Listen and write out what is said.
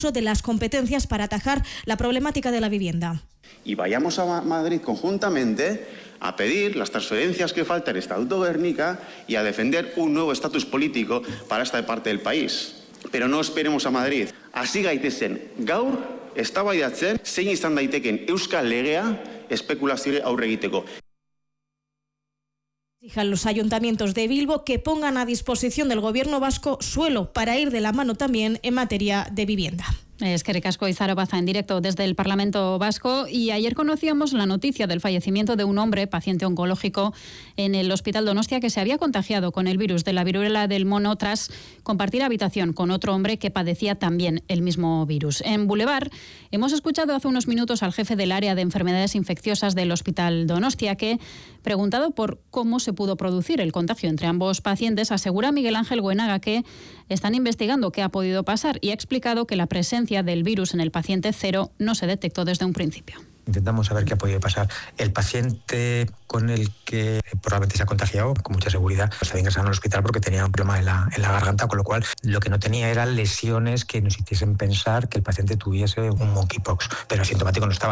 de las competencias para atajar la problemática de la vivienda. Y vayamos a Madrid conjuntamente a pedir las transferencias que faltan en el Estatuto de Gernika y a defender un nuevo estatus político para esta parte del país. Pero no esperemos a Madrid. Hasi gaitezen gaur eztabaidatzen zein izan daiteken euskal legea espekulazioari aurre egiteko. Exijan los ayuntamientos de Bilbo que pongan a disposición del gobierno vasco suelo para ir de la mano también en materia de vivienda. Eskerrik asko, Izaro Baza, en directo desde el Parlamento Vasco. Y ayer conocíamos la noticia del fallecimiento de un hombre, paciente oncológico, en el Hospital Donostia, que se había contagiado con el virus de la viruela del mono tras compartir habitación con otro hombre que padecía también el mismo virus. En Boulevard hemos escuchado hace unos minutos al jefe del área de enfermedades infecciosas del Hospital Donostia, que, preguntado por cómo se pudo producir el contagio entre ambos pacientes, asegura a Miguel Ángel Goenaga que están investigando qué ha podido pasar y ha explicado que la presencia del virus en el paciente cero no se detectó desde un principio. Intentamos saber qué ha podido pasar. El paciente con el que probablemente se ha contagiado, con mucha seguridad, se había ingresado al hospital porque tenía un problema en la garganta, con lo cual lo que no tenía eran lesiones que nos hiciesen pensar que el paciente tuviese un monkeypox, pero asintomático no estaba.